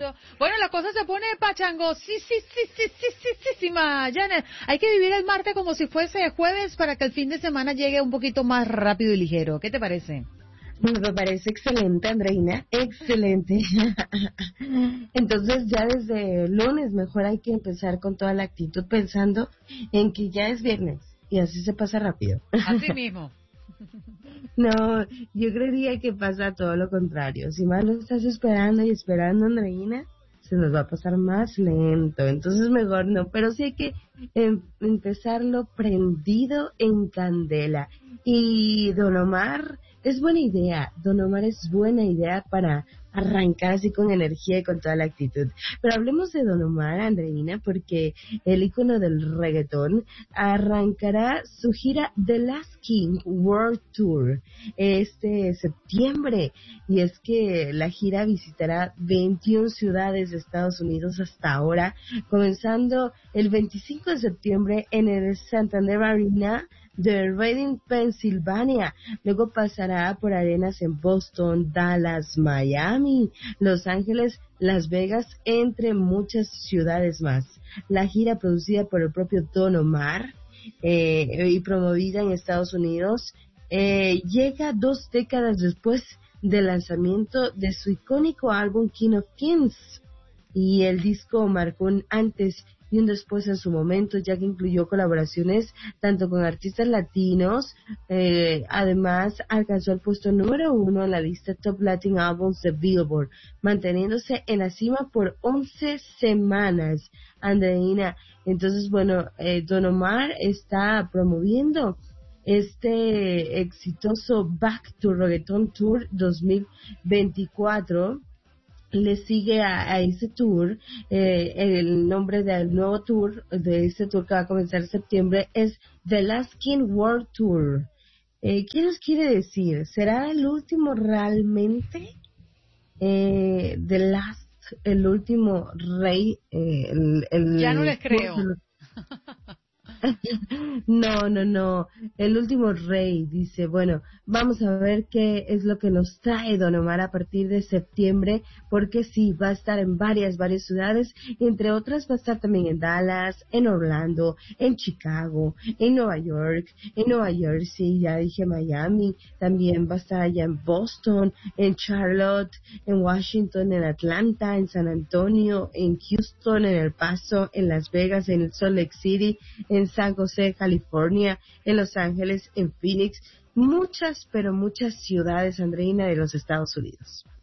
eso. Bueno, la cosa se pone pachango. Sí, Janet. Hay que vivir el martes como si fuese jueves para que el fin de semana llegue un poquito más rápido y ligero. ¿Qué te parece? Me parece excelente, Andreina, excelente. Entonces ya desde el lunes mejor hay que empezar con toda la actitud pensando en que ya es viernes y así se pasa rápido. Así mismo. No, yo creería que pasa todo lo contrario. Si más lo estás esperando y esperando, Andreina, se nos va a pasar más lento. Entonces mejor no, pero sí hay que empezarlo prendido en candela. Y Don Omar es buena idea. Don Omar es buena idea para arrancar así con energía y con toda la actitud. Pero hablemos de Don Omar, Andreina, porque el ícono del reggaetón arrancará su gira The Last King World Tour este septiembre. Y es que la gira visitará 21 ciudades de Estados Unidos hasta ahora, comenzando el 25 de septiembre en el Santander Arena de Reading, Pensilvania. Luego pasará por arenas en Boston, Dallas, Miami, Los Ángeles, Las Vegas, entre muchas ciudades más. La gira, producida por el propio Don Omar y promovida en Estados Unidos, llega 2 décadas después del lanzamiento de su icónico álbum King of Kings. Y el disco marcó un antes y un después en su momento, ya que incluyó colaboraciones tanto con artistas latinos, además alcanzó el puesto número 1 en la lista Top Latin Albums de Billboard, manteniéndose en la cima por 11 semanas, Andreina. Entonces, bueno, Don Omar está promoviendo este exitoso Back to Reggaeton Tour 2024. Le sigue a ese tour, el nombre del nuevo tour, de este tour que va a comenzar en septiembre, es The Last King World Tour. ¿Qué nos quiere decir? ¿Será el último realmente? El último rey, Ya no les creo. No. El último rey dice, bueno, vamos a ver qué es lo que nos trae Don Omar a partir de septiembre, porque sí, va a estar en varias ciudades, entre otras va a estar también en Dallas, en Orlando, en Chicago, en Nueva York, en Nueva Jersey, ya dije Miami, también va a estar allá en Boston, en Charlotte, en Washington, en Atlanta, en San Antonio, en Houston, en El Paso, en Las Vegas, en Salt Lake City, en San José, California, en Los Ángeles, en Phoenix, muchas, pero muchas ciudades, Andreina, de los Estados Unidos.